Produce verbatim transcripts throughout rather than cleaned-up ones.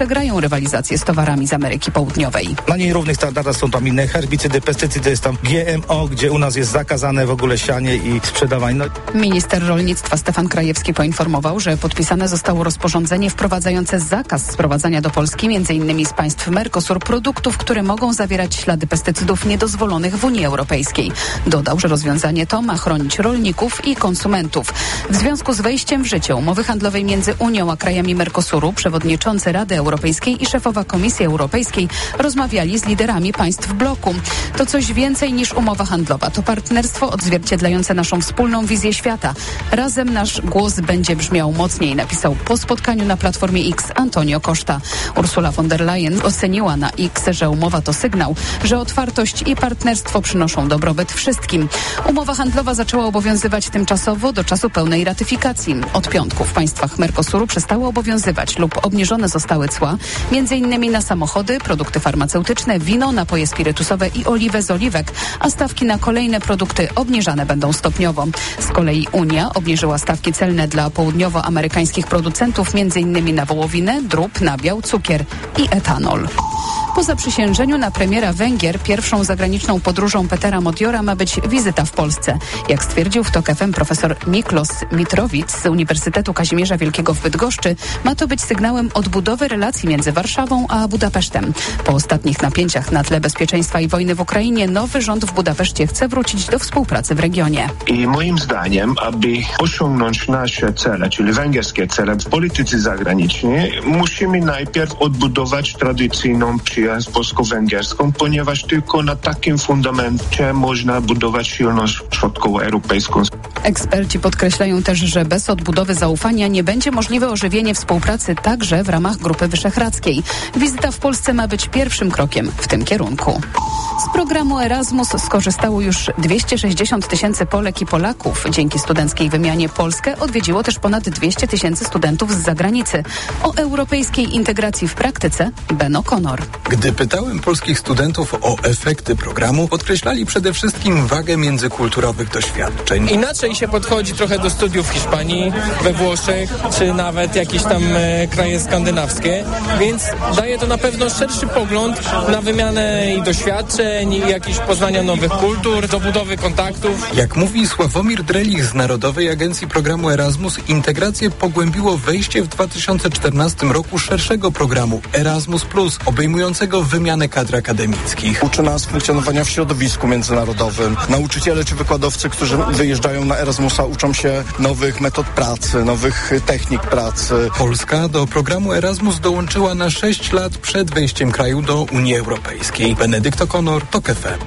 przegrają rywalizację z towarami z Ameryki Południowej. Na nierównych standardach są tam inne herbicydy, pestycydy, jest tam G M O, gdzie u nas jest zakazane w ogóle sianie i sprzedawanie. No. Minister rolnictwa Stefan Krajewski poinformował, że podpisane zostało rozporządzenie wprowadzające zakaz sprowadzania do Polski m.in. z państw Mercosur produktów, które mogą zawierać ślady pestycydów niedozwolonych w Unii Europejskiej. Dodał, że rozwiązanie to ma chronić rolników i konsumentów. W związku z wejściem w życie umowy handlowej między Unią a krajami Mercosuru przewodniczący Rady Europejskiej i szefowa Komisji Europejskiej rozmawiali z liderami państw bloku. To coś więcej niż umowa handlowa. To partnerstwo odzwierciedlające naszą wspólną wizję świata. Razem nasz głos będzie brzmiał mocniej, napisał po spotkaniu na Platformie X Antonio Costa. Ursula von der Leyen oceniła na X, że umowa to sygnał, że otwartość i partnerstwo przynoszą dobrobyt wszystkim. Umowa handlowa zaczęła obowiązywać tymczasowo do czasu pełnej ratyfikacji. Od piątku w państwach Mercosuru przestały obowiązywać lub obniżone zostały cła, między innymi na samochody, produkty farmaceutyczne, wino, napoje spirytusowe i oliwę z oliwek, a stawki na kolejne produkty obniżane będą stopniowo. Z kolei Unia obniżyła stawki celne dla południowoamerykańskich producentów, między innymi na wołowinę, drób, nabiał, cukier i etanol. Po zaprzysiężeniu na premiera Węgier pierwszą zagraniczną podróżą Petera Modjora ma być wizyta w Polsce. Jak stwierdził w TOK F M profesor Miklos Mitrovic z Uniwersytetu Kazimierza Wielkiego w Bydgoszczy, ma to być sygnałem odbudowy relacji między Warszawą a Budapesztem. Po ostatnich napięciach na tle bezpieczeństwa i wojny w Ukrainie nowy rząd w Budapeszcie chce wrócić do współpracy w regionie. I moim zdaniem, aby osiągnąć nasze cele, czyli węgierskie cele w polityce zagranicznej, musimy najpierw odbudować tradycyjną przyjaźń polsko-węgierską, ponieważ tylko na takim fundamencie można budować silną środkowoeuropejską. Eksperci podkreślają też, że bez odbudowy zaufania nie będzie możliwe ożywienie współpracy także w ramach Grupy Wyszehradzkiej. Wizyta w Polsce ma być pierwszym krokiem w tym kierunku. Z programu Erasmus skorzystało już dwieście sześćdziesiąt tysięcy Polek i Polaków. Dzięki studenckiej wymianie Polskę odwiedziło też ponad dwieście tysięcy studentów z zagranicy. O europejskiej integracji w praktyce Ben O'Connor. Gdy pytałem polskich studentów o efekty programu, podkreślali przede wszystkim wagę międzykulturowych doświadczeń. Inaczej się podchodzi trochę do studiów w Hiszpanii, we Włoszech, czy nawet jakieś tam e, kraje skandynawskie, więc daje to na pewno szerszy pogląd na wymianę i doświadczeń, i jakieś poznania nowych kultur, do budowy kontaktów. Jak mówi Sławomir Drelich z Narodowej Agencji Programu Erasmus, integrację pogłębiło wejście w dwa tysiące czternastym roku szerszego programu Erasmus plus, obejmującego wymianę kadr akademickich. Uczy nas funkcjonowania w środowisku międzynarodowym. Nauczyciele czy wykładowcy, którzy wyjeżdżają na Erasmusa, uczą się nowych metod pracy, nowych technik pracy. Polska do programu Erasmus dołączyła na sześć lat przed wejściem kraju do Unii Europejskiej. Benedykt O'Connor, TOK F M.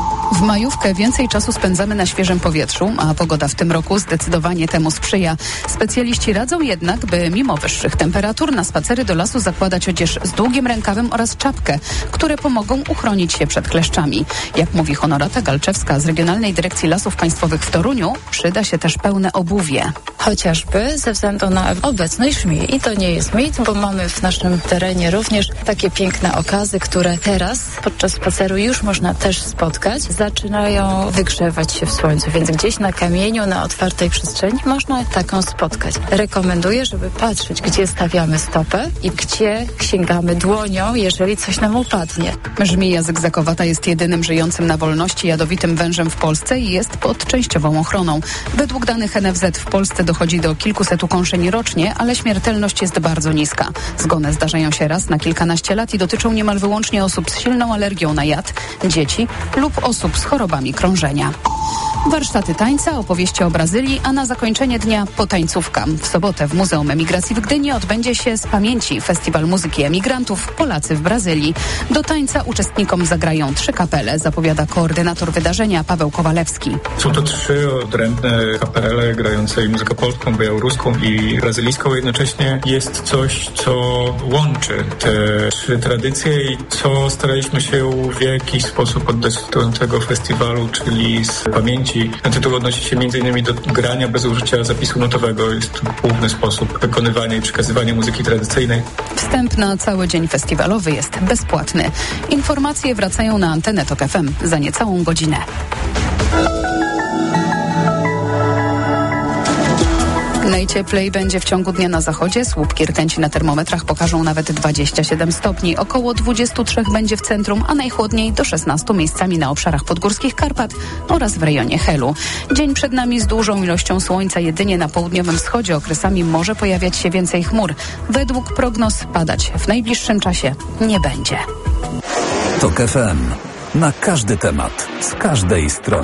W majówkę więcej czasu spędzamy na świeżym powietrzu, a pogoda w tym roku zdecydowanie temu sprzyja. Specjaliści radzą jednak, by mimo wyższych temperatur na spacery do lasu zakładać odzież z długim rękawem oraz czapkę, które pomogą uchronić się przed kleszczami. Jak mówi Honorata Galczewska z Regionalnej Dyrekcji Lasów Państwowych w Toruniu, przyda się też pełne obuwie. Chociażby ze względu na obecność żmii. I to nie jest mit, bo mamy w naszym terenie również takie piękne okazy, które teraz podczas spaceru już można też spotkać. Zaczynają wygrzewać się w słońcu, więc gdzieś na kamieniu, na otwartej przestrzeni można taką spotkać. Rekomenduję, żeby patrzeć, gdzie stawiamy stopę i gdzie sięgamy dłonią, jeżeli coś nam upadnie. Żmija zygzakowata jest jedynym żyjącym na wolności jadowitym wężem w Polsce i jest pod częściową ochroną. Według danych N F Z w Polsce dochodzi do kilkuset ukąszeń rocznie, ale śmiertelność jest bardzo niska. Zgony zdarzają się raz na kilkanaście lat i dotyczą niemal wyłącznie osób z silną alergią na jad, dzieci lub osób z chorobami krążenia. Warsztaty tańca, opowieści o Brazylii, a na zakończenie dnia potańcówka. W sobotę w Muzeum Emigracji w Gdyni odbędzie się z pamięci Festiwal Muzyki Emigrantów Polacy w Brazylii. Do tańca uczestnikom zagrają trzy kapele, zapowiada koordynator wydarzenia Paweł Kowalewski. Są to trzy odrębne kapele grające i muzykę polską, białoruską i brazylijską. Jednocześnie jest coś, co łączy te trzy tradycje i co staraliśmy się w jakiś sposób oddać do tego festiwalu, czyli z pamięci. Ten tytuł odnosi się między innymi do grania bez użycia zapisu notowego. Jest to główny sposób wykonywania i przekazywania muzyki tradycyjnej. Wstęp na cały dzień festiwalowy jest bezpłatny. Informacje wracają na antenę TOK F M za niecałą godzinę. Najcieplej będzie w ciągu dnia na zachodzie. Słupki rtęci na termometrach pokażą nawet dwadzieścia siedem stopni. Około dwadzieścia trzy będzie w centrum, a najchłodniej do szesnastu miejscami na obszarach podgórskich Karpat oraz w rejonie Helu. Dzień przed nami z dużą ilością słońca. Jedynie na południowym wschodzie okresami może pojawiać się więcej chmur. Według prognoz padać w najbliższym czasie nie będzie. TOK F M. Na każdy temat, z każdej strony.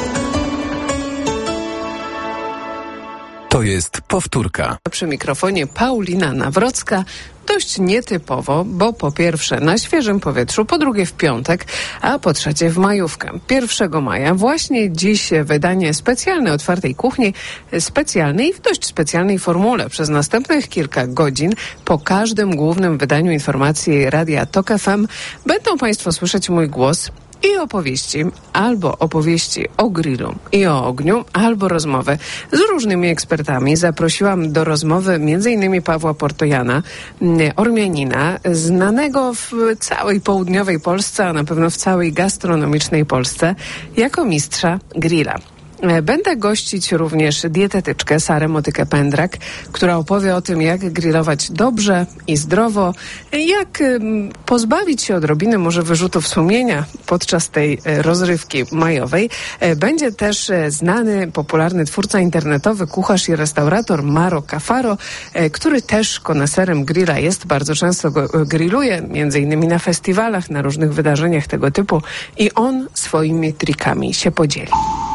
To jest powtórka. Przy mikrofonie Paulina Nawrocka. Dość nietypowo, bo po pierwsze na świeżym powietrzu, po drugie w piątek, a po trzecie w majówkę. pierwszego maja właśnie dziś wydanie specjalne Otwartej Kuchni, specjalnej i w dość specjalnej formule. Przez następnych kilka godzin po każdym głównym wydaniu informacji Radia TOK F M będą Państwo słyszeć mój głos i opowieści, albo opowieści o grillu i o ogniu, albo rozmowy z różnymi ekspertami. Zaprosiłam do rozmowy m.in. Pawła Portojana, Ormianina, znanego w całej południowej Polsce, a na pewno w całej gastronomicznej Polsce, jako mistrza grilla. Będę gościć również dietetyczkę Sarę Motykę-Pędrak, która opowie o tym, jak grillować dobrze i zdrowo, jak pozbawić się odrobiny może wyrzutów sumienia podczas tej rozrywki majowej. Będzie też znany, popularny twórca internetowy, kucharz i restaurator Maro Cafaro, który też koneserem grilla jest, bardzo często go grilluje, między innymi na festiwalach, na różnych wydarzeniach tego typu i on swoimi trikami się podzieli.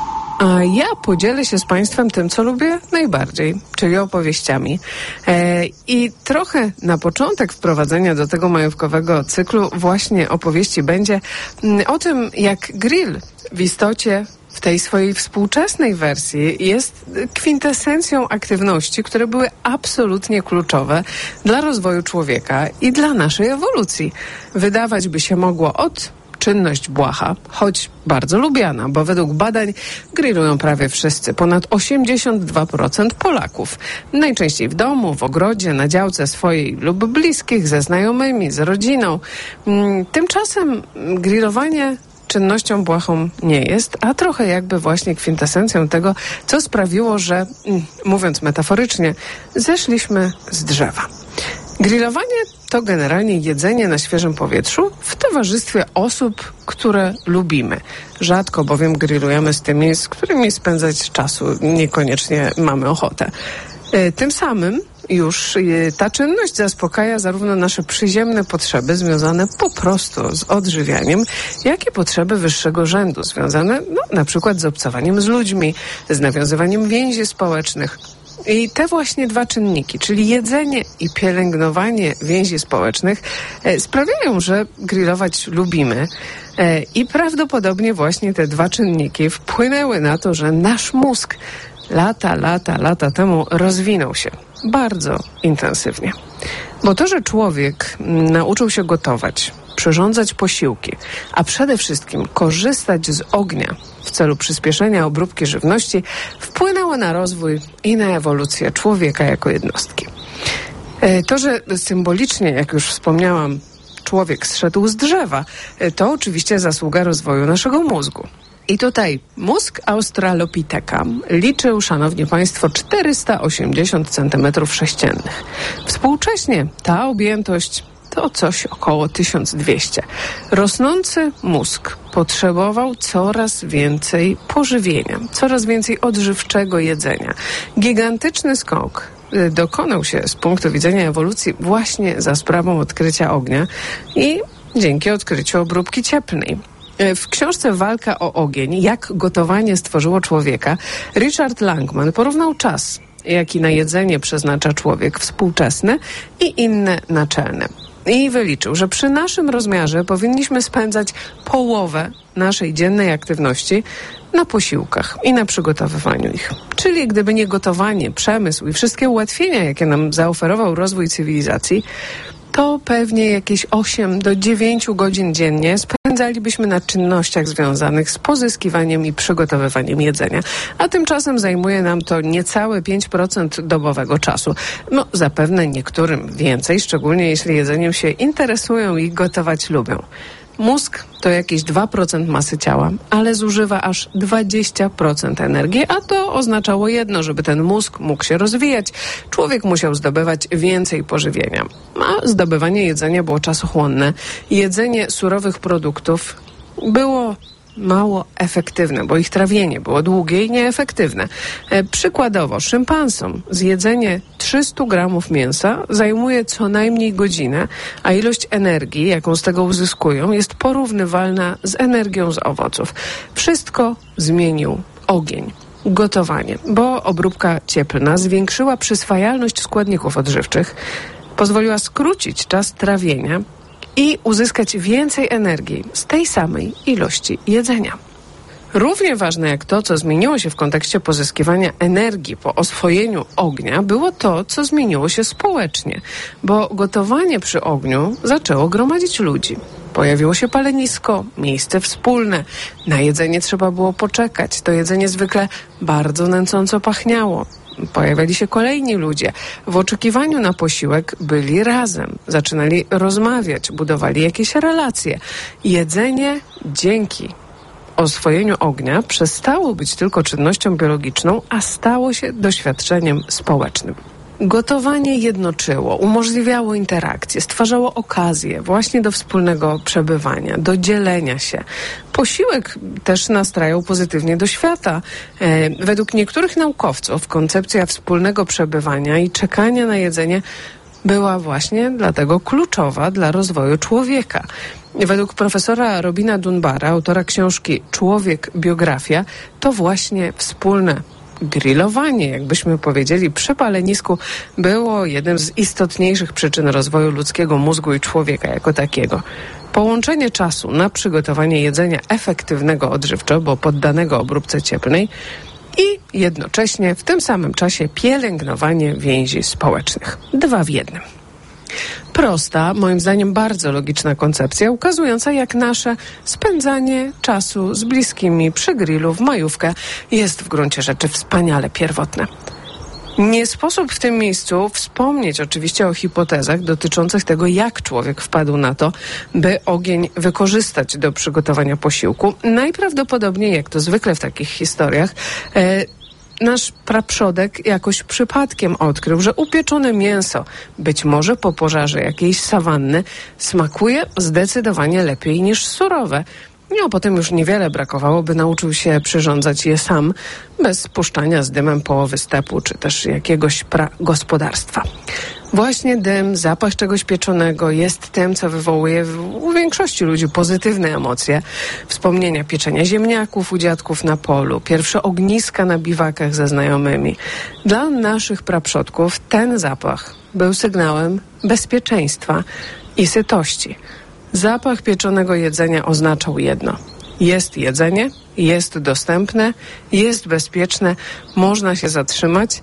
A ja podzielę się z Państwem tym, co lubię najbardziej, czyli opowieściami. E, I trochę na początek wprowadzenia do tego majówkowego cyklu właśnie opowieści będzie m, o tym, jak grill w istocie w tej swojej współczesnej wersji jest kwintesencją aktywności, które były absolutnie kluczowe dla rozwoju człowieka i dla naszej ewolucji. Wydawać by się mogło od czynność błaha, choć bardzo lubiana, bo według badań grillują prawie wszyscy, ponad osiemdziesiąt dwa procent Polaków. Najczęściej w domu, w ogrodzie, na działce swojej lub bliskich, ze znajomymi, z rodziną. Tymczasem grillowanie czynnością błahą nie jest, a trochę jakby właśnie kwintesencją tego, co sprawiło, że, mówiąc metaforycznie, zeszliśmy z drzewa. Grillowanie to generalnie jedzenie na świeżym powietrzu w towarzystwie osób, które lubimy. Rzadko bowiem grillujemy z tymi, z którymi spędzać czasu niekoniecznie mamy ochotę. Tym samym już ta czynność zaspokaja zarówno nasze przyziemne potrzeby związane po prostu z odżywianiem, jak i potrzeby wyższego rzędu związane no, na przykład z obcowaniem z ludźmi, z nawiązywaniem więzi społecznych. I te właśnie dwa czynniki, czyli jedzenie i pielęgnowanie więzi społecznych e, sprawiają, że grillować lubimy e, i prawdopodobnie właśnie te dwa czynniki wpłynęły na to, że nasz mózg lata, lata, lata temu rozwinął się bardzo intensywnie. Bo to, że człowiek nauczył się gotować, przyrządzać posiłki, a przede wszystkim korzystać z ognia w celu przyspieszenia obróbki żywności, wpłynęło na rozwój i na ewolucję człowieka jako jednostki. To, że symbolicznie, jak już wspomniałam, człowiek zszedł z drzewa, to oczywiście zasługa rozwoju naszego mózgu. I tutaj mózg Australopiteka liczył, szanowni państwo, czterysta osiemdziesiąt centymetrów sześciennych. Współcześnie ta objętość to coś około tysiąc dwieście. Rosnący mózg potrzebował coraz więcej pożywienia, coraz więcej odżywczego jedzenia. Gigantyczny skok dokonał się z punktu widzenia ewolucji właśnie za sprawą odkrycia ognia i dzięki odkryciu obróbki cieplnej. W książce Walka o ogień, jak gotowanie stworzyło człowieka, Richard Langman porównał czas, jaki na jedzenie przeznacza człowiek współczesny i inne naczelne. I wyliczył, że przy naszym rozmiarze powinniśmy spędzać połowę naszej dziennej aktywności na posiłkach i na przygotowywaniu ich. Czyli gdyby nie gotowanie, przemysł i wszystkie ułatwienia, jakie nam zaoferował rozwój cywilizacji, to pewnie jakieś osiem do dziewięciu godzin dziennie spędzalibyśmy na czynnościach związanych z pozyskiwaniem i przygotowywaniem jedzenia. A tymczasem zajmuje nam to niecałe pięć procent dobowego czasu. No, zapewne niektórym więcej, szczególnie jeśli jedzeniem się interesują i gotować lubią. Mózg to jakieś dwa procent masy ciała, ale zużywa aż dwadzieścia procent energii, a to oznaczało jedno, żeby ten mózg mógł się rozwijać. Człowiek musiał zdobywać więcej pożywienia, a zdobywanie jedzenia było czasochłonne. Jedzenie surowych produktów było mało efektywne, bo ich trawienie było długie i nieefektywne. E, przykładowo, szympansom zjedzenie trzysta gramów mięsa zajmuje co najmniej godzinę, a ilość energii, jaką z tego uzyskują, jest porównywalna z energią z owoców. Wszystko zmienił ogień. Gotowanie, bo obróbka cieplna zwiększyła przyswajalność składników odżywczych, pozwoliła skrócić czas trawienia i uzyskać więcej energii z tej samej ilości jedzenia. Równie ważne jak to, co zmieniło się w kontekście pozyskiwania energii po oswojeniu ognia, było to, co zmieniło się społecznie, bo gotowanie przy ogniu zaczęło gromadzić ludzi. Pojawiło się palenisko, miejsce wspólne. Na jedzenie trzeba było poczekać. To jedzenie zwykle bardzo nęcąco pachniało. Pojawiali się kolejni ludzie. W oczekiwaniu na posiłek byli razem. Zaczynali rozmawiać, budowali jakieś relacje. Jedzenie dzięki oswojeniu ognia przestało być tylko czynnością biologiczną, a stało się doświadczeniem społecznym. Gotowanie jednoczyło, umożliwiało interakcje, stwarzało okazję właśnie do wspólnego przebywania, do dzielenia się. Posiłek też nastrajał pozytywnie do świata. E, według niektórych naukowców koncepcja wspólnego przebywania i czekania na jedzenie była właśnie dlatego kluczowa dla rozwoju człowieka. Według profesora Robina Dunbara, autora książki Człowiek, biografia, to właśnie wspólne grillowanie, jakbyśmy powiedzieli, przy palenisku było jednym z istotniejszych przyczyn rozwoju ludzkiego mózgu i człowieka jako takiego. Połączenie czasu na przygotowanie jedzenia efektywnego odżywczo, bo poddanego obróbce cieplnej, i jednocześnie w tym samym czasie pielęgnowanie więzi społecznych. Dwa w jednym. Prosta, moim zdaniem bardzo logiczna koncepcja, ukazująca jak nasze spędzanie czasu z bliskimi przy grillu w majówkę jest w gruncie rzeczy wspaniale pierwotne. Nie sposób w tym miejscu wspomnieć oczywiście o hipotezach dotyczących tego, jak człowiek wpadł na to, by ogień wykorzystać do przygotowania posiłku. Najprawdopodobniej, jak to zwykle w takich historiach, e, nasz praprzodek jakoś przypadkiem odkrył, że upieczone mięso, być może po pożarze jakiejś sawanny, smakuje zdecydowanie lepiej niż surowe. No, potem już niewiele brakowało, by nauczył się przyrządzać je sam, bez spuszczania z dymem połowy stepu, czy też jakiegoś pra- gospodarstwa. Właśnie dym, zapach czegoś pieczonego jest tym, co wywołuje w, u większości ludzi pozytywne emocje. Wspomnienia pieczenia ziemniaków u dziadków na polu, pierwsze ogniska na biwakach ze znajomymi. Dla naszych praprzodków ten zapach był sygnałem bezpieczeństwa i sytości. Zapach pieczonego jedzenia oznaczał jedno. Jest jedzenie, jest dostępne, jest bezpieczne, można się zatrzymać.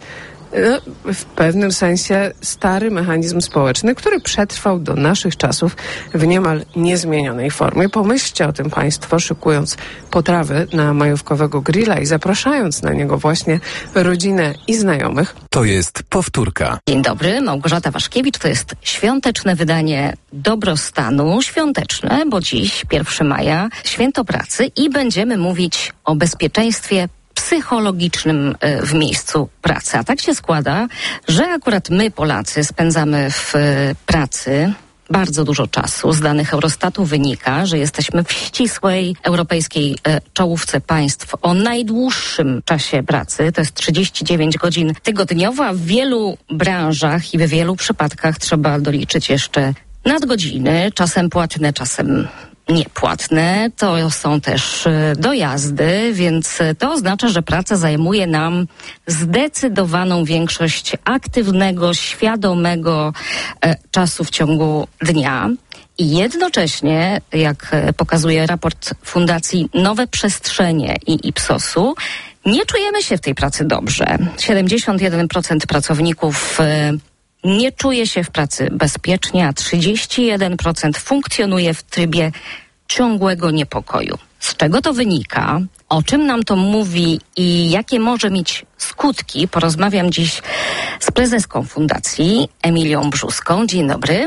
W pewnym sensie stary mechanizm społeczny, który przetrwał do naszych czasów w niemal niezmienionej formie. Pomyślcie o tym Państwo, szykując potrawy na majówkowego grilla i zapraszając na niego właśnie rodzinę i znajomych. To jest powtórka. Dzień dobry, Małgorzata Waszkiewicz. To jest świąteczne wydanie Dobrostanu. Świąteczne, bo dziś, pierwszego maja, święto pracy i będziemy mówić o bezpieczeństwie psychologicznym w miejscu pracy. A tak się składa, że akurat my, Polacy, spędzamy w pracy bardzo dużo czasu. Z danych Eurostatu wynika, że jesteśmy w ścisłej europejskiej czołówce państw o najdłuższym czasie pracy. To jest trzydzieści dziewięć godzin tygodniowo, a w wielu branżach i w wielu przypadkach trzeba doliczyć jeszcze nadgodziny, czasem płatne, czasem niepłatne. To są też dojazdy, więc to oznacza, że praca zajmuje nam zdecydowaną większość aktywnego, świadomego e, czasu w ciągu dnia. I jednocześnie, jak pokazuje raport Fundacji Nowe Przestrzenie i Ipsosu, nie czujemy się w tej pracy dobrze. siedemdziesiąt jeden procent pracowników e, nie czuje się w pracy bezpiecznie, a trzydzieści jeden procent funkcjonuje w trybie ciągłego niepokoju. Z czego to wynika? O czym nam to mówi i jakie może mieć skutki? Porozmawiam dziś z prezeską fundacji Emilią Brzuską. Dzień dobry.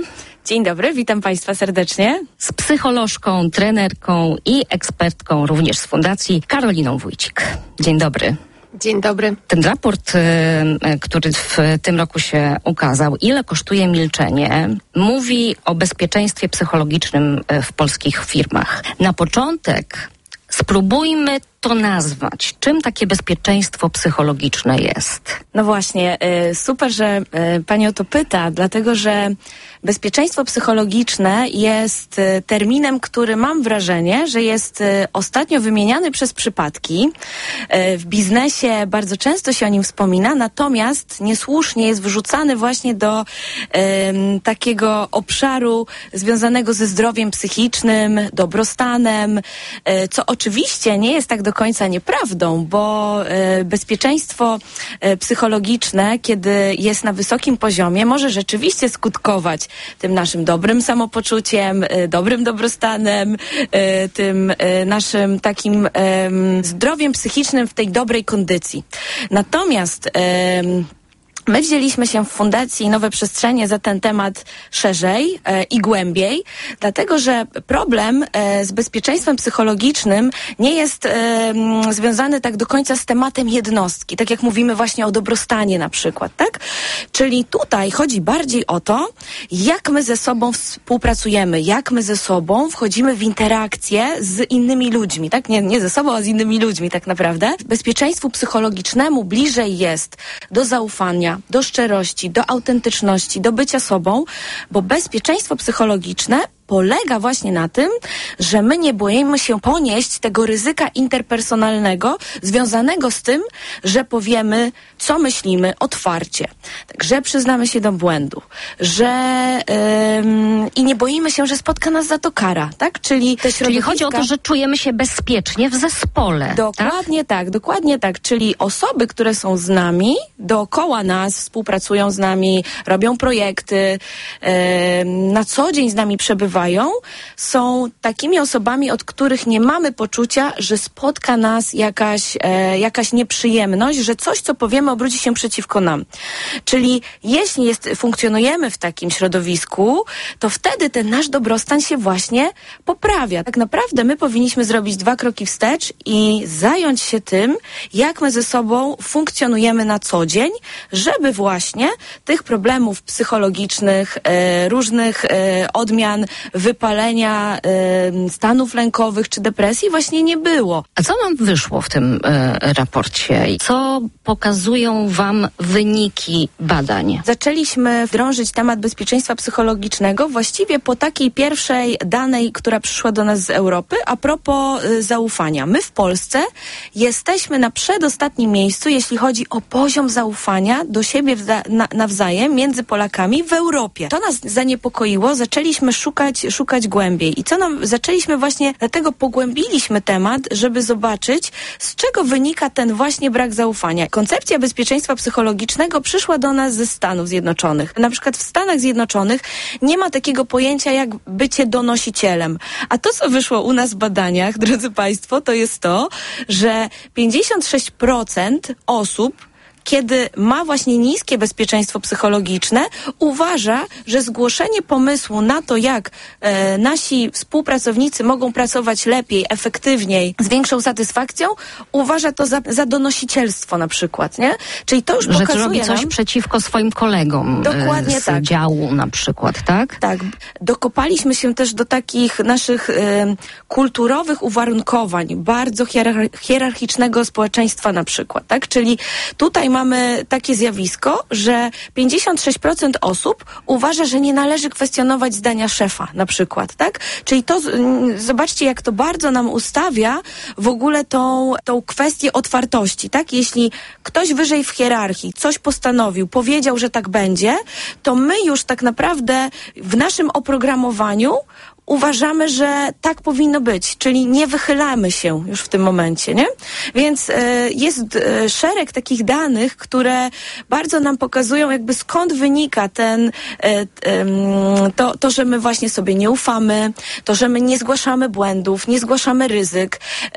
Dzień dobry, witam Państwa serdecznie. Z psycholożką, trenerką i ekspertką również z Fundacji Karoliną Wójcik. Dzień dobry. Dzień dobry. Ten raport, który w tym roku się ukazał, Ile kosztuje milczenie, mówi o bezpieczeństwie psychologicznym w polskich firmach. Na początek spróbujmy to nazwać. Czym takie bezpieczeństwo psychologiczne jest? No właśnie, super, że Pani o to pyta, dlatego że bezpieczeństwo psychologiczne jest terminem, który mam wrażenie, że jest ostatnio wymieniany przez przypadki. W biznesie bardzo często się o nim wspomina, natomiast niesłusznie jest wrzucany właśnie do um, takiego obszaru związanego ze zdrowiem psychicznym, dobrostanem, co oczywiście nie jest tak do końca nieprawdą, bo e, bezpieczeństwo e, psychologiczne, kiedy jest na wysokim poziomie, może rzeczywiście skutkować tym naszym dobrym samopoczuciem, e, dobrym dobrostanem, e, tym e, naszym takim e, zdrowiem psychicznym w tej dobrej kondycji. Natomiast e, my wzięliśmy się w Fundacji Nowe Przestrzenie za ten temat szerzej e, i głębiej, dlatego że problem e, z bezpieczeństwem psychologicznym nie jest e, m, związany tak do końca z tematem jednostki, tak jak mówimy właśnie o dobrostanie na przykład, tak? Czyli tutaj chodzi bardziej o to, jak my ze sobą współpracujemy, jak my ze sobą wchodzimy w interakcje z innymi ludźmi, tak? Nie, nie ze sobą, a z innymi ludźmi tak naprawdę. Bezpieczeństwu psychologicznemu bliżej jest do zaufania, do szczerości, do autentyczności, do bycia sobą, bo bezpieczeństwo psychologiczne polega właśnie na tym, że my nie boimy się ponieść tego ryzyka interpersonalnego związanego z tym, że powiemy, co myślimy otwarcie, tak, że przyznamy się do błędu, że ym, i nie boimy się, że spotka nas za to kara, tak? Czyli, te Czyli chodzi o to, że czujemy się bezpiecznie w zespole. Dokładnie tak? tak, dokładnie tak. Czyli osoby, które są z nami, dookoła nas, współpracują z nami, robią projekty, ym, na co dzień z nami przebywają, są takimi osobami, od których nie mamy poczucia, że spotka nas jakaś, e, jakaś nieprzyjemność, że coś, co powiemy, obróci się przeciwko nam. Czyli jeśli jest, funkcjonujemy w takim środowisku, to wtedy ten nasz dobrostan się właśnie poprawia. Tak naprawdę my powinniśmy zrobić dwa kroki wstecz i zająć się tym, jak my ze sobą funkcjonujemy na co dzień, żeby właśnie tych problemów psychologicznych, e, różnych e, odmian wypalenia, y, stanów lękowych czy depresji właśnie nie było. A co nam wyszło w tym y, raporcie? Co pokazują wam wyniki badań? Zaczęliśmy drążyć temat bezpieczeństwa psychologicznego właściwie po takiej pierwszej danej, która przyszła do nas z Europy, a propos y, zaufania. My w Polsce jesteśmy na przedostatnim miejscu, jeśli chodzi o poziom zaufania do siebie wza- na, nawzajem między Polakami w Europie. To nas zaniepokoiło, zaczęliśmy szukać szukać głębiej. I co nam, zaczęliśmy właśnie, dlatego pogłębiliśmy temat, żeby zobaczyć, z czego wynika ten właśnie brak zaufania. Koncepcja bezpieczeństwa psychologicznego przyszła do nas ze Stanów Zjednoczonych. Na przykład w Stanach Zjednoczonych nie ma takiego pojęcia jak bycie donosicielem. A to, co wyszło u nas w badaniach, drodzy Państwo, to jest to, że pięćdziesiąt sześć procent osób, kiedy ma właśnie niskie bezpieczeństwo psychologiczne, uważa, że zgłoszenie pomysłu na to, jak e, nasi współpracownicy mogą pracować lepiej, efektywniej, z większą satysfakcją, uważa to za, za donosicielstwo na przykład, nie? Czyli to już że pokazuje robi coś nam, przeciwko swoim kolegom. Dokładnie z tak. działu na przykład, tak? Tak. Dokopaliśmy się też do takich naszych e, kulturowych uwarunkowań, bardzo hierar- hierarchicznego społeczeństwa na przykład, tak? Czyli tutaj mamy takie zjawisko, że pięćdziesiąt sześć procent osób uważa, że nie należy kwestionować zdania szefa na przykład, tak? Czyli to, zobaczcie, jak to bardzo nam ustawia w ogóle tą, tą kwestię otwartości, tak? Jeśli ktoś wyżej w hierarchii coś postanowił, powiedział, że tak będzie, to my już tak naprawdę w naszym oprogramowaniu uważamy, że tak powinno być, czyli nie wychylamy się już w tym momencie, nie? Więc y, jest y, szereg takich danych, które bardzo nam pokazują, jakby skąd wynika ten, y, y, to, to, że my właśnie sobie nie ufamy, to, że my nie zgłaszamy błędów, nie zgłaszamy ryzyk, y,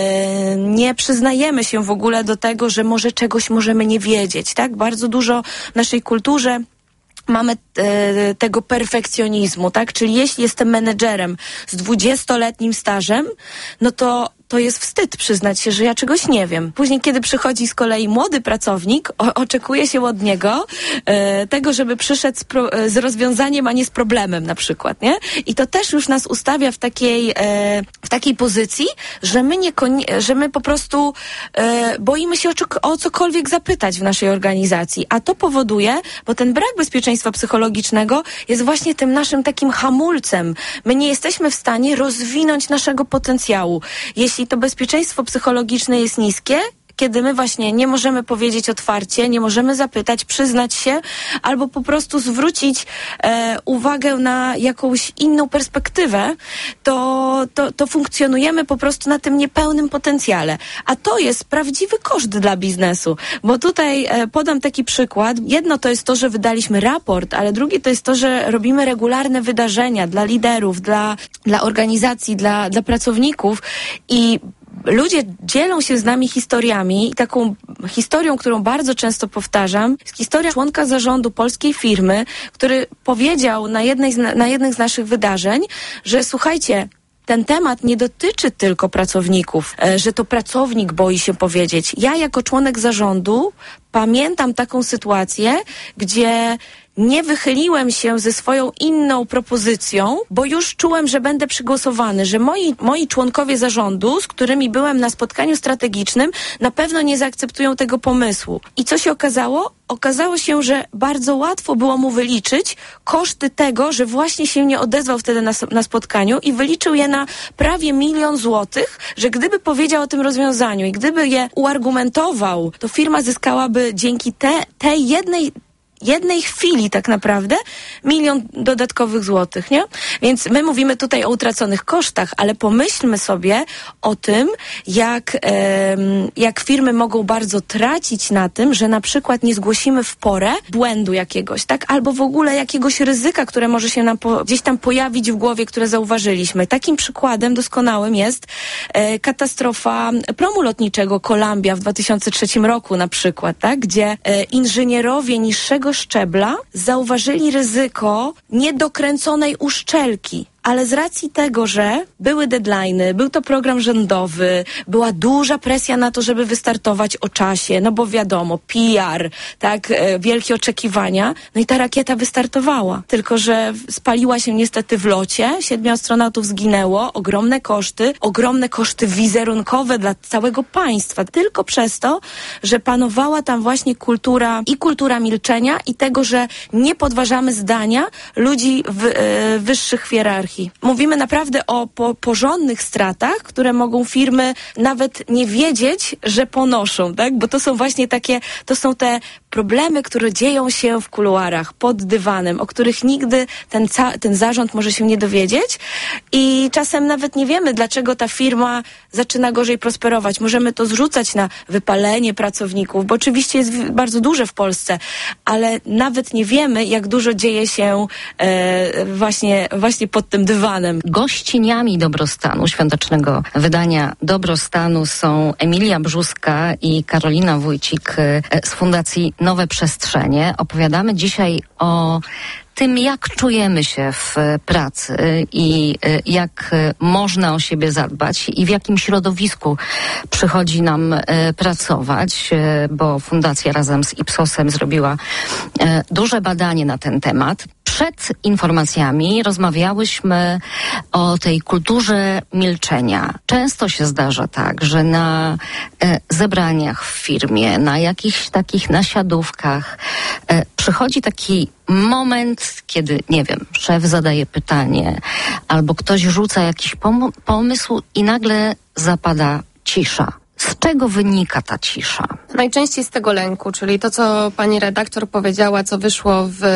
nie przyznajemy się w ogóle do tego, że może czegoś możemy nie wiedzieć, tak? Bardzo dużo w naszej kulturze mamy e, tego perfekcjonizmu, tak? Czyli jeśli jestem menedżerem z dwudziestoletnim stażem, no to to jest wstyd przyznać się, że ja czegoś nie wiem. Później, kiedy przychodzi z kolei młody pracownik, o, oczekuje się od niego e, tego, żeby przyszedł z, pro, z rozwiązaniem, a nie z problemem na przykład, nie? I to też już nas ustawia w takiej, e, w takiej pozycji, że my, nie, że my po prostu e, boimy się o, o cokolwiek zapytać w naszej organizacji, a to powoduje, bo ten brak bezpieczeństwa psychologicznego jest właśnie tym naszym takim hamulcem. My nie jesteśmy w stanie rozwinąć naszego potencjału. Jeśli to bezpieczeństwo psychologiczne jest niskie, kiedy my właśnie nie możemy powiedzieć otwarcie, nie możemy zapytać, przyznać się, albo po prostu zwrócić e, uwagę na jakąś inną perspektywę, to, to, to funkcjonujemy po prostu na tym niepełnym potencjale. A to jest prawdziwy koszt dla biznesu, bo tutaj e, podam taki przykład. Jedno to jest to, że wydaliśmy raport, ale drugie to jest to, że robimy regularne wydarzenia dla liderów, dla, dla organizacji, dla, dla pracowników i ludzie dzielą się z nami historiami i taką historią, którą bardzo często powtarzam, jest historia członka zarządu polskiej firmy, który powiedział na, jednej z, na jednym z naszych wydarzeń, że słuchajcie, ten temat nie dotyczy tylko pracowników, że to pracownik boi się powiedzieć. Ja jako członek zarządu pamiętam taką sytuację, gdzie nie wychyliłem się ze swoją inną propozycją, bo już czułem, że będę przygłosowany, że moi, moi członkowie zarządu, z którymi byłem na spotkaniu strategicznym, na pewno nie zaakceptują tego pomysłu. I co się okazało? Okazało się, że bardzo łatwo było mu wyliczyć koszty tego, że właśnie się nie odezwał wtedy na, na spotkaniu i wyliczył je na prawie milion złotych, że gdyby powiedział o tym rozwiązaniu i gdyby je uargumentował, to firma zyskałaby dzięki te, tej jednej jednej chwili tak naprawdę milion dodatkowych złotych, nie? Więc my mówimy tutaj o utraconych kosztach, ale pomyślmy sobie o tym, jak, e, jak firmy mogą bardzo tracić na tym, że na przykład nie zgłosimy w porę błędu jakiegoś, tak? Albo w ogóle jakiegoś ryzyka, które może się nam po, gdzieś tam pojawić w głowie, które zauważyliśmy. Takim przykładem doskonałym jest e, katastrofa promu lotniczego Columbia w dwa tysiące trzecim roku na przykład, tak? Gdzie e, inżynierowie niższego szczebla zauważyli ryzyko niedokręconej uszczelki. Ale z racji tego, że były deadline'y, był to program rządowy, była duża presja na to, żeby wystartować o czasie, no bo wiadomo, P R, tak, e, wielkie oczekiwania, no i ta rakieta wystartowała. Tylko że spaliła się niestety w locie, siedmiu astronautów zginęło, ogromne koszty, ogromne koszty wizerunkowe dla całego państwa, tylko przez to, że panowała tam właśnie kultura i kultura milczenia i tego, że nie podważamy zdania ludzi w e, wyższych hierarchii. Mówimy naprawdę o po, porządnych stratach, które mogą firmy nawet nie wiedzieć, że ponoszą, tak? Bo to są właśnie takie, to są te problemy, które dzieją się w kuluarach, pod dywanem, o których nigdy ten, ca- ten zarząd może się nie dowiedzieć i czasem nawet nie wiemy, dlaczego ta firma zaczyna gorzej prosperować. Możemy to zrzucać na wypalenie pracowników, bo oczywiście jest w- bardzo duże w Polsce, ale nawet nie wiemy, jak dużo dzieje się e, właśnie, właśnie pod tym dywanem. Gościniami Dobrostanu, świątecznego wydania Dobrostanu są Emilia Brzuska i Karolina Wójcik z Fundacji Nowe Przestrzenie. Opowiadamy dzisiaj o tym, jak czujemy się w pracy i jak można o siebie zadbać i w jakim środowisku przychodzi nam pracować, bo Fundacja razem z Ipsosem zrobiła duże badanie na ten temat. Przed informacjami rozmawiałyśmy o tej kulturze milczenia. Często się zdarza tak, że na e, zebraniach w firmie, na jakichś takich nasiadówkach e, przychodzi taki moment, kiedy, nie wiem, szef zadaje pytanie albo ktoś rzuca jakiś pom- pomysł i nagle zapada cisza. Z czego wynika ta cisza? Najczęściej z tego lęku, czyli to, co pani redaktor powiedziała, co wyszło w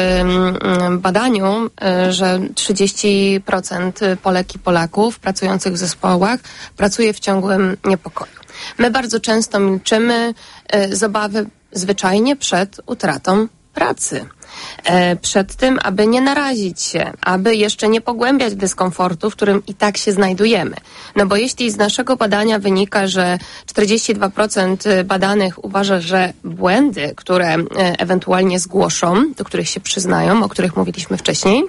mm, badaniu, y, że trzydzieści procent Polek i Polaków pracujących w zespołach pracuje w ciągłym niepokoju. My bardzo często milczymy y, z obawy zwyczajnie przed utratą pracy. e, przed tym, aby nie narazić się, aby jeszcze nie pogłębiać dyskomfortu, w którym i tak się znajdujemy. No bo jeśli z naszego badania wynika, że czterdzieści dwa procent badanych uważa, że błędy, które e, ewentualnie zgłoszą, do których się przyznają, o których mówiliśmy wcześniej,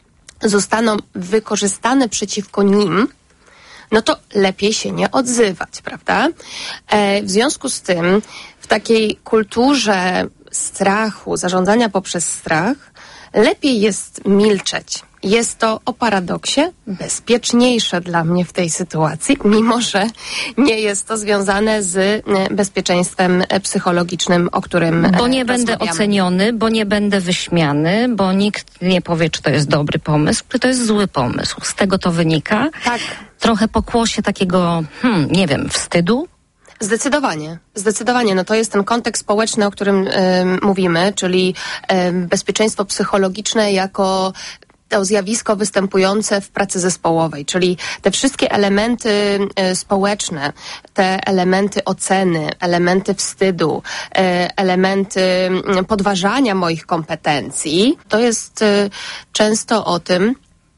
zostaną wykorzystane przeciwko nim, no to lepiej się nie odzywać, prawda? E, w związku z tym w takiej kulturze strachu, zarządzania poprzez strach, lepiej jest milczeć. Jest to o paradoksie bezpieczniejsze dla mnie w tej sytuacji, mimo że nie jest to związane z bezpieczeństwem psychologicznym, o którym Bo nie będę oceniony, bo nie będę wyśmiany, bo nikt nie powie, czy to jest dobry pomysł, czy to jest zły pomysł. Z tego to wynika. Tak. Trochę pokłosie takiego, hmm, nie wiem, wstydu? Zdecydowanie, zdecydowanie. No to jest ten kontekst społeczny, o którym y, mówimy, czyli y, bezpieczeństwo psychologiczne jako to zjawisko występujące w pracy zespołowej, czyli te wszystkie elementy y, społeczne, te elementy oceny, elementy wstydu, y, elementy y, podważania moich kompetencji, to jest y, często o tym,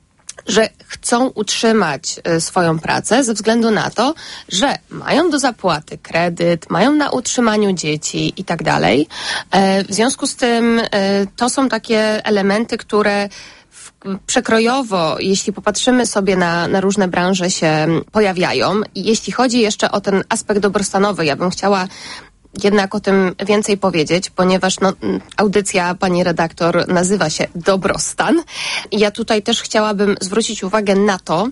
że chcą utrzymać y, swoją pracę ze względu na to, że mają do zapłaty kredyt, mają na utrzymaniu dzieci i tak dalej. E, w związku z tym y, to są takie elementy, które w, przekrojowo, jeśli popatrzymy sobie na, na różne branże, się pojawiają. I jeśli chodzi jeszcze o ten aspekt dobrostanowy, ja bym chciała jednak o tym więcej powiedzieć, ponieważ no, audycja pani redaktor nazywa się Dobrostan. I ja tutaj też chciałabym zwrócić uwagę na to,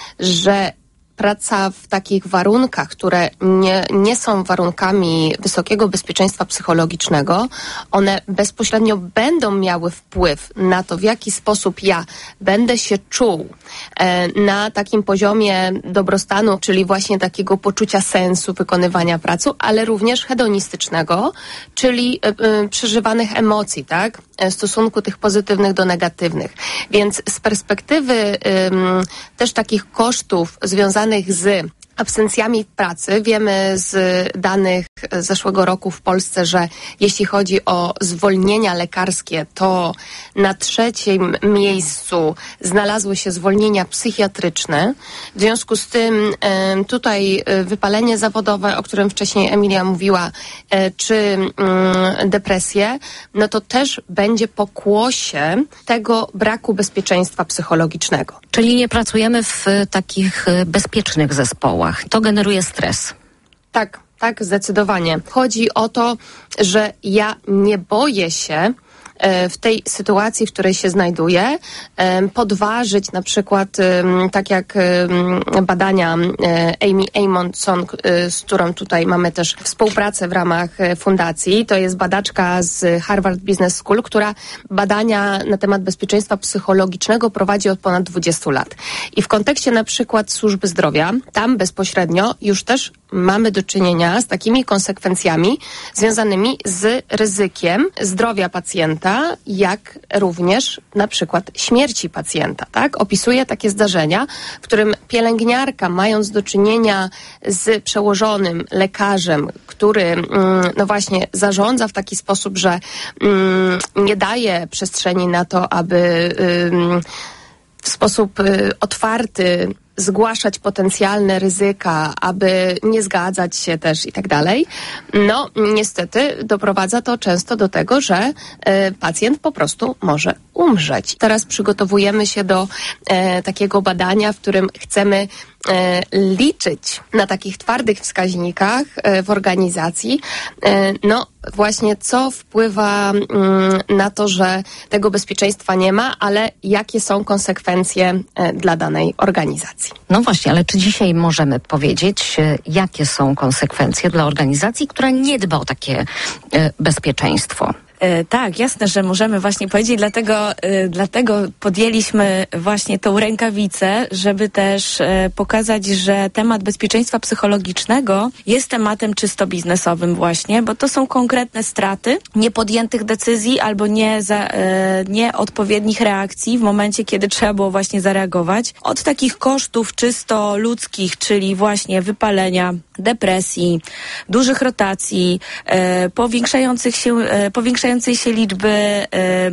że praca w takich warunkach, które nie, nie są warunkami wysokiego bezpieczeństwa psychologicznego, one bezpośrednio będą miały wpływ na to, w jaki sposób ja będę się czuł e, na takim poziomie dobrostanu, czyli właśnie takiego poczucia sensu wykonywania pracy, ale również hedonistycznego, czyli e, e, przeżywanych emocji, tak? E, stosunku tych pozytywnych do negatywnych. Więc z perspektywy e, też takich kosztów związanych z absencjami pracy. Wiemy z danych z zeszłego roku w Polsce, że jeśli chodzi o zwolnienia lekarskie, to na trzecim miejscu znalazły się zwolnienia psychiatryczne. W związku z tym tutaj wypalenie zawodowe, o którym wcześniej Emilia mówiła, czy depresje, no to też będzie pokłosie tego braku bezpieczeństwa psychologicznego. Czyli nie pracujemy w takich bezpiecznych zespołach. To generuje stres. Tak, tak, zdecydowanie. Chodzi o to, że ja nie boję się w tej sytuacji, w której się znajduję, podważyć na przykład, tak jak badania Amy Amundson, z którą tutaj mamy też współpracę w ramach fundacji. To jest badaczka z Harvard Business School, która badania na temat bezpieczeństwa psychologicznego prowadzi od ponad dwudziestu lat. I w kontekście na przykład służby zdrowia, tam bezpośrednio już też mamy do czynienia z takimi konsekwencjami związanymi z ryzykiem zdrowia pacjenta, jak również na przykład śmierci pacjenta, tak? Opisuje takie zdarzenia, w którym pielęgniarka, mając do czynienia z przełożonym lekarzem, który mm, no właśnie zarządza w taki sposób, że mm, nie daje przestrzeni na to, aby ym, w sposób y, otwarty zgłaszać potencjalne ryzyka, aby nie zgadzać się też i tak dalej, no niestety doprowadza to często do tego, że e, pacjent po prostu może umrzeć. Teraz przygotowujemy się do e, takiego badania, w którym chcemy e, liczyć na takich twardych wskaźnikach e, w organizacji, e, no właśnie co wpływa mm, na to, że tego bezpieczeństwa nie ma, ale jakie są konsekwencje e, dla danej organizacji. No właśnie, ale czy dzisiaj możemy powiedzieć, jakie są konsekwencje dla organizacji, która nie dba o takie e, bezpieczeństwo? E, tak, jasne, że możemy właśnie powiedzieć, dlatego, e, dlatego podjęliśmy właśnie tą rękawicę, żeby też e, pokazać, że temat bezpieczeństwa psychologicznego jest tematem czysto biznesowym właśnie, bo to są konkretne straty niepodjętych decyzji albo nie za, e, nieodpowiednich reakcji w momencie, kiedy trzeba było właśnie zareagować. Od takich kosztów czysto ludzkich, czyli właśnie wypalenia, depresji, dużych rotacji, e, powiększających się, e, powiększających zwiększającej się liczby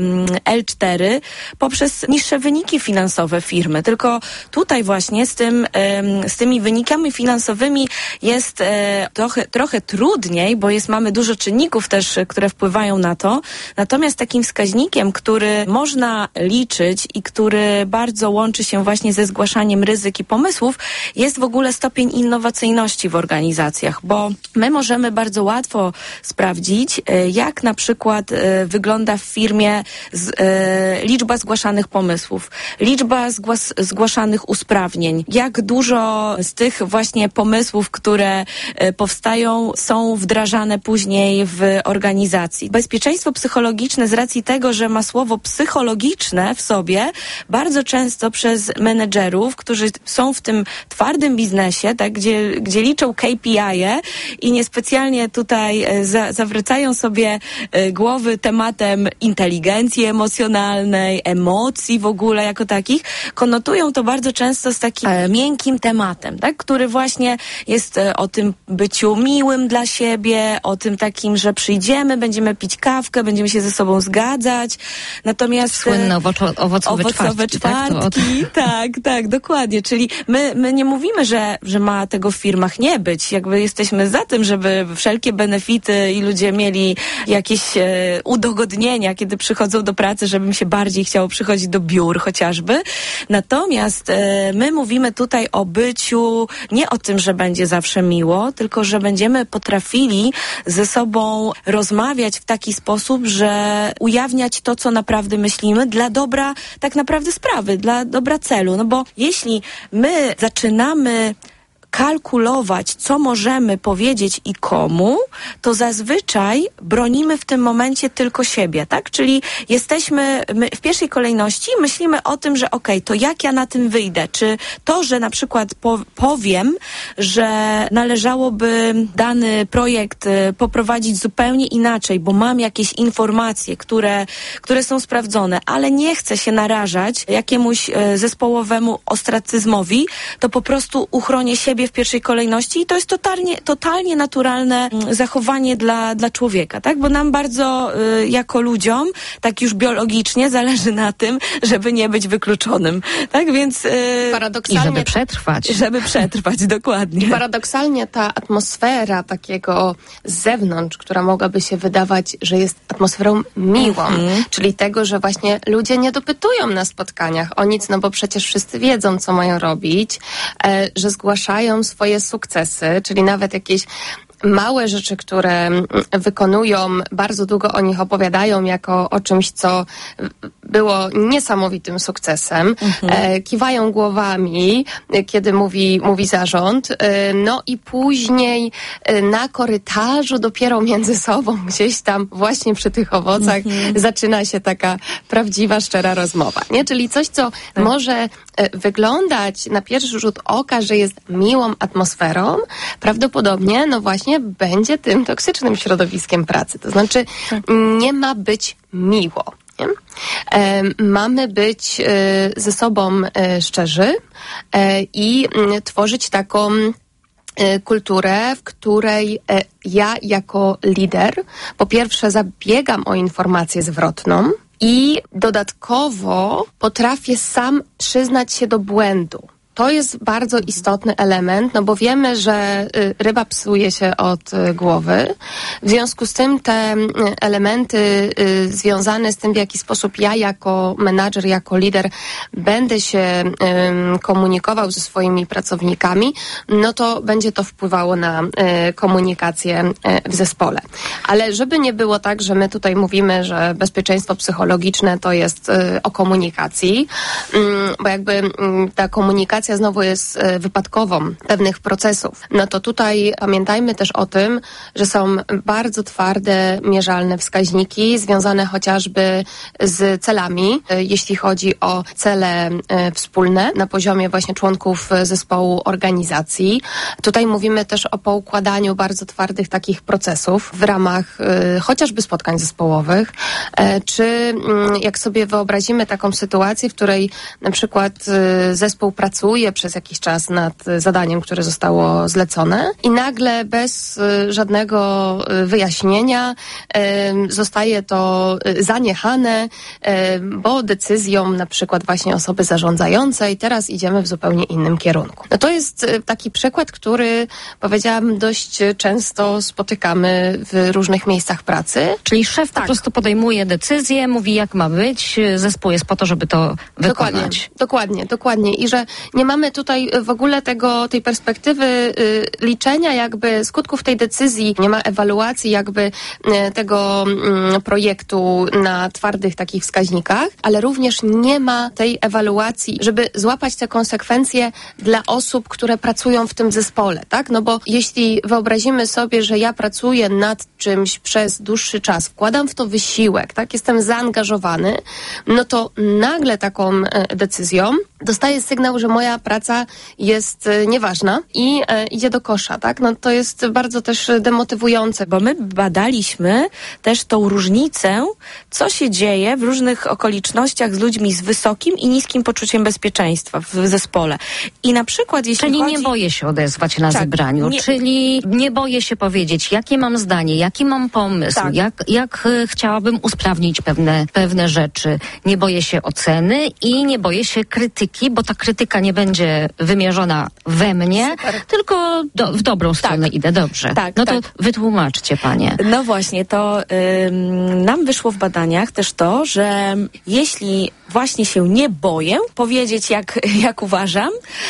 L cztery poprzez niższe wyniki finansowe firmy. Tylko tutaj właśnie z tym, z tymi wynikami finansowymi jest trochę, trochę trudniej, bo jest, mamy dużo czynników też, które wpływają na to. Natomiast takim wskaźnikiem, który można liczyć i który bardzo łączy się właśnie ze zgłaszaniem ryzyk i pomysłów, jest w ogóle stopień innowacyjności w organizacjach, bo my możemy bardzo łatwo sprawdzić, jak na przykład wygląda w firmie z, e, liczba zgłaszanych pomysłów, liczba zgłas, zgłaszanych usprawnień, jak dużo z tych właśnie pomysłów, które e, powstają, są wdrażane później w organizacji. Bezpieczeństwo psychologiczne z racji tego, że ma słowo psychologiczne w sobie, bardzo często przez menedżerów, którzy są w tym twardym biznesie, tak, gdzie, gdzie liczą K P I-e i niespecjalnie tutaj e, za, zawracają sobie e, głowy tematem inteligencji emocjonalnej, emocji w ogóle jako takich, konotują to bardzo często z takim e, miękkim tematem, tak, który właśnie jest e, o tym byciu miłym dla siebie, o tym takim, że przyjdziemy, będziemy pić kawkę, będziemy się ze sobą zgadzać. Natomiast słynne owoco, owocowe, owocowe czwartki, czwartki tak, tak, tak, dokładnie. Czyli my, my nie mówimy, że, że ma tego w firmach nie być. Jakby jesteśmy za tym, żeby wszelkie benefity i ludzie mieli jakieś e, udogodnienia, kiedy przychodzą do pracy, żeby im się bardziej chciało przychodzić do biur chociażby. Natomiast e, my mówimy tutaj o byciu, nie o tym, że będzie zawsze miło, tylko że będziemy potrafili ze sobą rozmawiać w taki sposób, że ujawniać to, co naprawdę myślimy dla dobra tak naprawdę sprawy, dla dobra celu. No bo jeśli my zaczynamy kalkulować, co możemy powiedzieć i komu, to zazwyczaj bronimy w tym momencie tylko siebie, tak? Czyli jesteśmy, my w pierwszej kolejności myślimy o tym, że okej, okay, to jak ja na tym wyjdę? Czy to, że na przykład po, powiem, że należałoby dany projekt y, poprowadzić zupełnie inaczej, bo mam jakieś informacje, które, które są sprawdzone, ale nie chcę się narażać jakiemuś y, zespołowemu ostracyzmowi, to po prostu uchronię siebie w pierwszej kolejności i to jest totalnie, totalnie naturalne zachowanie dla, dla człowieka, tak? Bo nam bardzo y, jako ludziom, tak już biologicznie zależy na tym, żeby nie być wykluczonym, tak? Więc y, paradoksalnie, i żeby przetrwać. Żeby przetrwać, dokładnie. I paradoksalnie ta atmosfera takiego z zewnątrz, która mogłaby się wydawać, że jest atmosferą miłą, mm-hmm. czyli tego, że właśnie ludzie nie dopytują na spotkaniach o nic, no bo przecież wszyscy wiedzą, co mają robić, e, że zgłaszają swoje sukcesy, czyli nawet jakieś małe rzeczy, które wykonują, bardzo długo o nich opowiadają jako o czymś, co było niesamowitym sukcesem. Mhm. E, kiwają głowami, kiedy mówi, mówi zarząd. E, no i później e, na korytarzu dopiero między sobą gdzieś tam właśnie przy tych owocach mhm. zaczyna się taka prawdziwa, szczera rozmowa. Nie? Czyli coś, co tak. może e, wyglądać na pierwszy rzut oka, że jest miłą atmosferą, prawdopodobnie, no właśnie będzie tym toksycznym środowiskiem pracy. To znaczy nie ma być miło. Nie? E, mamy być e, ze sobą e, szczerzy e, i e, tworzyć taką e, kulturę, w której e, ja jako lider po pierwsze zabiegam o informację zwrotną i dodatkowo potrafię sam przyznać się do błędu. To jest bardzo istotny element, no bo wiemy, że y, ryba psuje się od y, głowy. W związku z tym te y, elementy y, związane z tym, w jaki sposób ja jako menadżer, jako lider będę się y, komunikował ze swoimi pracownikami, no to będzie to wpływało na y, komunikację y, w zespole. Ale żeby nie było tak, że my tutaj mówimy, że bezpieczeństwo psychologiczne to jest y, o komunikacji, y, bo jakby y, ta komunikacja znowu jest e, wypadkową pewnych procesów. No to tutaj pamiętajmy też o tym, że są bardzo twarde, mierzalne wskaźniki związane chociażby z celami, e, jeśli chodzi o cele e, wspólne na poziomie właśnie członków zespołu organizacji. Tutaj mówimy też o poukładaniu bardzo twardych takich procesów w ramach e, chociażby spotkań zespołowych, e, czy m, jak sobie wyobrazimy taką sytuację, w której na przykład e, zespół pracuje pracuje przez jakiś czas nad zadaniem, które zostało zlecone i nagle bez y, żadnego y, wyjaśnienia y, zostaje to y, zaniechane, y, bo decyzją na przykład właśnie osoby zarządzającej teraz idziemy w zupełnie innym kierunku. No to jest y, taki przykład, który powiedziałam dość często spotykamy w różnych miejscach pracy. Czyli szef tak. po prostu podejmuje decyzję, mówi jak ma być, zespół jest po to, żeby to wykonać. Dokładnie, dokładnie, dokładnie. I że nie mamy tutaj w ogóle tego, tej perspektywy y, liczenia jakby skutków tej decyzji, nie ma ewaluacji jakby y, tego y, projektu na twardych takich wskaźnikach, ale również nie ma tej ewaluacji, żeby złapać te konsekwencje dla osób, które pracują w tym zespole, tak? No bo jeśli wyobrazimy sobie, że ja pracuję nad czymś przez dłuższy czas, wkładam w to wysiłek, tak? Jestem zaangażowany, no to nagle taką e, decyzją dostaję sygnał, że moja praca jest e, nieważna i e, idzie do kosza, tak? No to jest bardzo też demotywujące. Bo my badaliśmy też tą różnicę, co się dzieje w różnych okolicznościach z ludźmi z wysokim i niskim poczuciem bezpieczeństwa w zespole. I na przykład jeśli Czyli chodzi... nie boję się odezwać na tak, zebraniu, nie... czyli nie boję się powiedzieć, jakie mam zdanie, jaki mam pomysł, tak. jak, jak y, chciałabym usprawnić pewne, pewne rzeczy. Nie boję się oceny i nie boję się krytyki, bo ta krytyka nie będzie wymierzona we mnie, Super. tylko do, w dobrą stronę tak. idę. Dobrze. Tak, no tak. to wytłumaczcie, panie. No właśnie, to ym, nam wyszło w badaniach też to, że jeśli właśnie się nie boję powiedzieć, jak, jak uważam,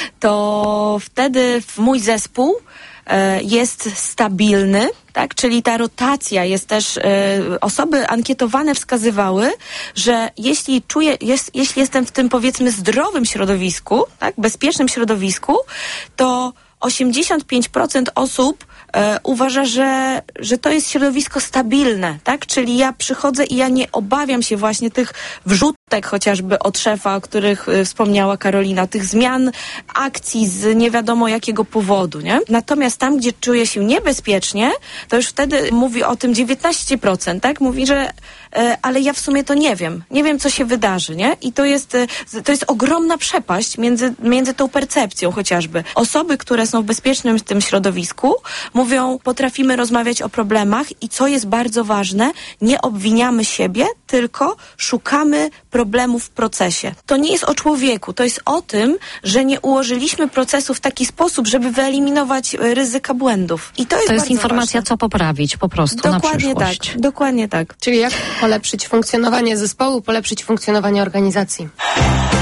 to wtedy w mój zespół jest stabilny, tak? Czyli ta rotacja jest też, y, osoby ankietowane wskazywały, że jeśli czuję, jest, jeśli jestem w tym powiedzmy zdrowym środowisku, tak? Bezpiecznym środowisku, to osiemdziesiąt pięć procent osób e, uważa, że, że to jest środowisko stabilne, tak? Czyli ja przychodzę i ja nie obawiam się właśnie tych wrzutek chociażby od szefa, o których e, wspomniała Karolina, tych zmian akcji z nie wiadomo jakiego powodu, nie? Natomiast tam, gdzie czuję się niebezpiecznie, to już wtedy mówi o tym dziewiętnaście procent, tak? Mówi, że e, ale ja w sumie to nie wiem. Nie wiem, co się wydarzy, nie? I to jest, e, to jest ogromna przepaść między, między tą percepcją chociażby. Osoby, które są w bezpiecznym w tym środowisku, mówią, potrafimy rozmawiać o problemach i co jest bardzo ważne, nie obwiniamy siebie, tylko szukamy problemów w procesie. To nie jest o człowieku, to jest o tym, że nie ułożyliśmy procesu w taki sposób, żeby wyeliminować ryzyka błędów. I to jest, to jest informacja, ważne. Co poprawić po prostu dokładnie na przyszłość. Tak, dokładnie tak. Czyli jak polepszyć funkcjonowanie zespołu, polepszyć funkcjonowanie organizacji.